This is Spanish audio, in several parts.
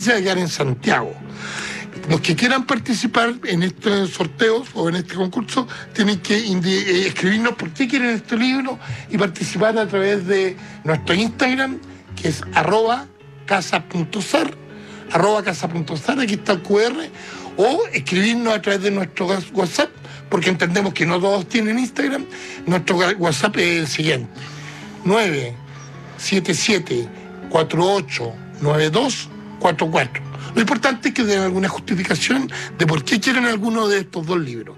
se va a quedar en Santiago. Los que quieran participar en estos sorteos o en este concurso tienen que escribirnos por qué quieren este libro y participar a través de nuestro Instagram, que es @casa.sar, aquí está el QR, o escribirnos a través de nuestro WhatsApp, porque entendemos que no todos tienen Instagram. Nuestro WhatsApp es el siguiente: 977-489244. Lo importante es que den alguna justificación de por qué quieren alguno de estos dos libros.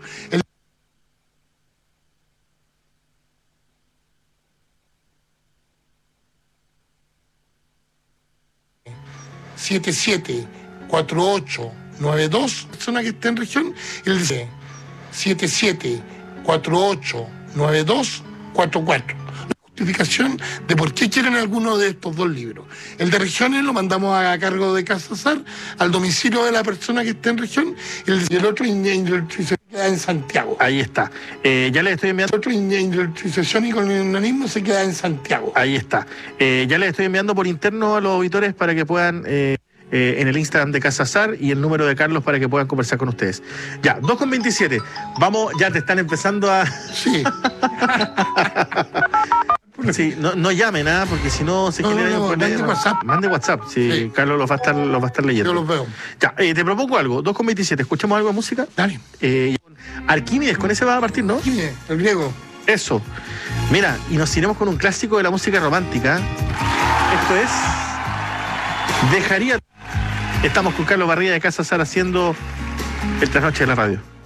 774892, persona que esté en región, y el 77489244. Justificación de por qué quieren alguno de estos dos libros. El de regiones lo mandamos a cargo de Casa Sar, al domicilio de la persona que esté en región, y el otro se queda en Santiago. Ahí está. Ya les estoy enviando. El otro nutrición y colonialismo se queda en Santiago. Ahí está. Ya les estoy enviando por interno a los auditores para que puedan... en el Instagram de Casa Sar y el número de Carlos para que puedan conversar con ustedes. Ya, 2:27. Vamos, ya te están empezando a... Sí. Sí, no llamen nada, porque si no se genera un problema. Mande WhatsApp. Sí. Carlos los va a estar leyendo. Yo los veo. Ya, te propongo algo. 2:27. ¿Escuchamos algo de música? Dale. Arquímedes, con ese va a partir, ¿no? Arquímedes, el griego. Eso. Mira, y nos iremos con un clásico de la música romántica. Esto es... Dejaría... Estamos con Carlos Barría de Casa Sar haciendo el trasnoche de la radio.